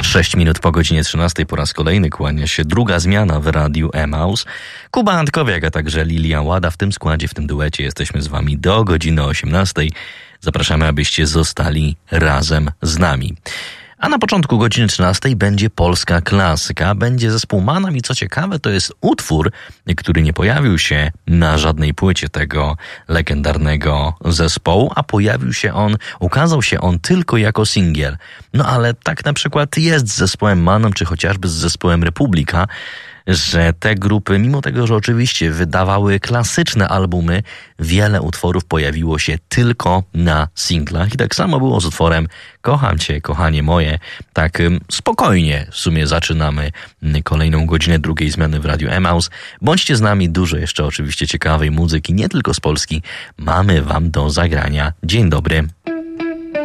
6 minut po godzinie 13 po raz kolejny kłania się druga zmiana w Radiu Emaus. Kuba Antkowiak, a także Lilia Łada w tym składzie, w tym duecie jesteśmy z wami do godziny 18. Zapraszamy, abyście zostali razem z nami. A na początku godziny 13 będzie polska klasyka, będzie zespół Manam i co ciekawe, to jest utwór, który nie pojawił się na żadnej płycie tego legendarnego zespołu, a ukazał się on tylko jako singiel. No ale tak na przykład jest z zespołem Manam, czy chociażby z zespołem Republika, że te grupy, mimo tego, że oczywiście wydawały klasyczne albumy, wiele utworów pojawiło się tylko na singlach. I tak samo było z utworem Kocham Cię, kochanie moje. Tak spokojnie w sumie zaczynamy kolejną godzinę drugiej zmiany w Radiu Emaus. Bądźcie z nami, dużo jeszcze oczywiście ciekawej muzyki, nie tylko z Polski, mamy wam do zagrania. Dzień dobry.